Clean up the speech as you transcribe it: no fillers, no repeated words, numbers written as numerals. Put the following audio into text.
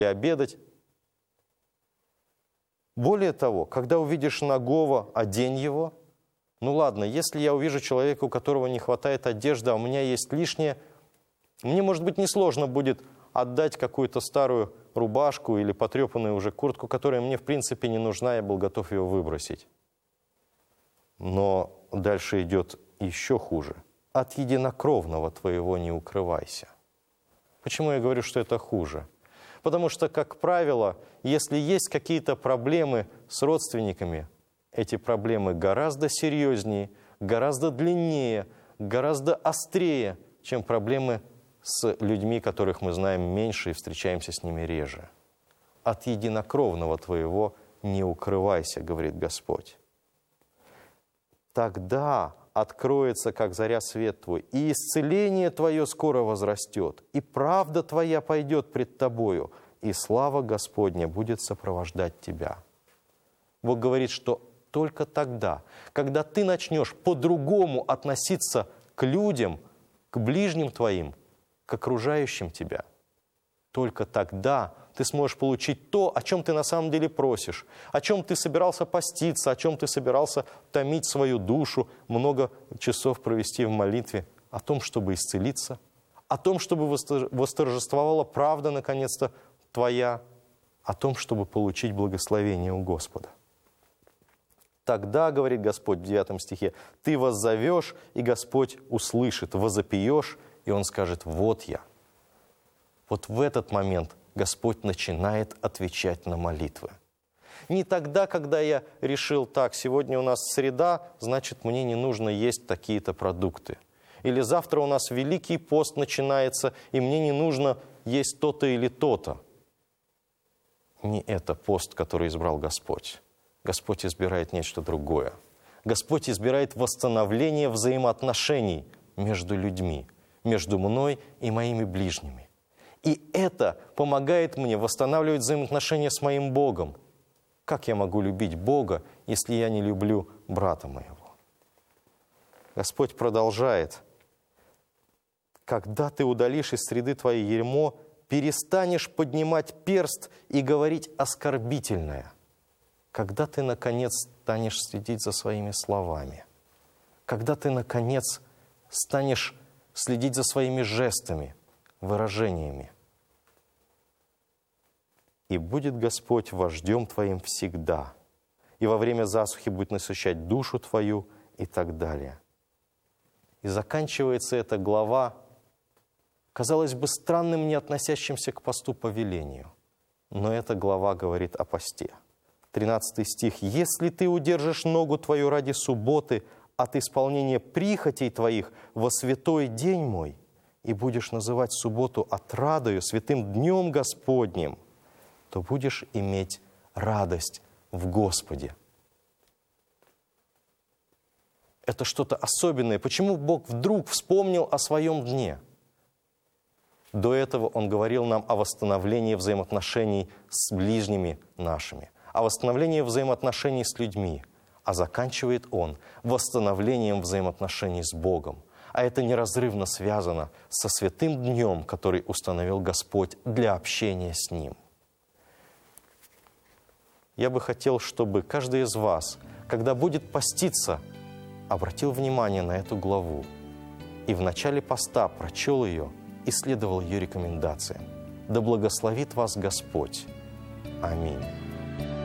обедать. Более того, когда увидишь нагого, одень его. Ну ладно, если я увижу человека, у которого не хватает одежды, а у меня есть лишнее, мне, может быть, несложно будет отдать какую-то старую рубашку или потрепанную уже куртку, которая мне, в принципе, не нужна, я был готов ее выбросить. Но дальше идет еще хуже. От единокровного твоего не укрывайся. Почему я говорю, что это хуже? Потому что, как правило, если есть какие-то проблемы с родственниками, эти проблемы гораздо серьезнее, гораздо длиннее, гораздо острее, чем проблемы с людьми, которых мы знаем меньше и встречаемся с ними реже. От единокровного твоего не укрывайся, говорит Господь. Тогда откроется, как заря, свет твой, и исцеление твое скоро возрастет, и правда твоя пойдет пред тобою, и слава Господня будет сопровождать тебя. Бог говорит, что только тогда, когда ты начнешь по-другому относиться к людям, к ближним твоим, к окружающим тебя, только тогда ты сможешь получить то, о чем ты на самом деле просишь, о чем ты собирался поститься, о чем ты собирался томить свою душу, много часов провести в молитве, о том, чтобы исцелиться, о том, чтобы восторжествовала правда, наконец-то, твоя, о том, чтобы получить благословение у Господа. Тогда, говорит Господь в 9 стихе, ты воззовешь, и Господь услышит, возопьешь, и Он скажет, вот я. Вот в этот момент Господь начинает отвечать на молитвы. Не тогда, когда я решил, так, сегодня у нас среда, значит, мне не нужно есть такие-то продукты. Или завтра у нас Великий пост начинается, и мне не нужно есть то-то или то-то. Не это пост, который избрал Господь. Господь избирает нечто другое. Господь избирает восстановление взаимоотношений между людьми, между мной и моими ближними. И это помогает мне восстанавливать взаимоотношения с моим Богом. Как я могу любить Бога, если я не люблю брата моего? Господь продолжает. Когда ты удалишь из среды твоей ярмо, перестанешь поднимать перст и говорить оскорбительное. Когда ты, наконец, станешь следить за своими словами. Когда ты, наконец, станешь следить за своими жестами, выражениями. И будет Господь вождем твоим всегда, и во время засухи будет насыщать душу твою, и так далее. И заканчивается эта глава, казалось бы, странным, не относящимся к посту повелению. Но эта глава говорит о посте. 13 стих. «Если ты удержишь ногу твою ради субботы от исполнения прихотей твоих во святой день мой, и будешь называть субботу отрадою, святым днем Господним, то будешь иметь радость в Господе». Это что-то особенное. Почему Бог вдруг вспомнил о своем дне? До этого Он говорил нам о восстановлении взаимоотношений с ближними нашими, о восстановлении взаимоотношений с людьми, а заканчивает Он восстановлением взаимоотношений с Богом. А это неразрывно связано со святым днем, который установил Господь для общения с Ним. Я бы хотел, чтобы каждый из вас, когда будет поститься, обратил внимание на эту главу и в начале поста прочел ее и следовал ее рекомендациям. Да благословит вас Господь. Аминь.